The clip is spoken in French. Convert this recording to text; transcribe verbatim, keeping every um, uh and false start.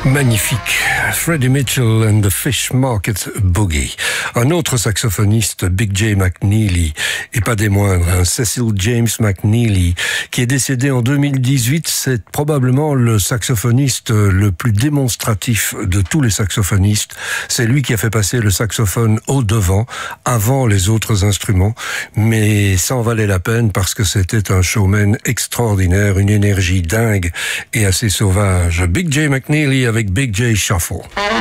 Magnifique. Freddie Mitchell and the Fish Market Boogie. Un autre saxophoniste, Big J McNeely, et pas des moindres, hein, Cecil James McNeely, qui est décédé en deux mille dix-huit. C'est probablement le saxophoniste le plus démonstratif de tous les saxophonistes. C'est lui qui a fait passer le saxophone au devant, avant les autres instruments. Mais ça en valait la peine parce que c'était un showman extraordinaire, une énergie dingue et assez sauvage. Big J McNeely avec Big J Shuffle.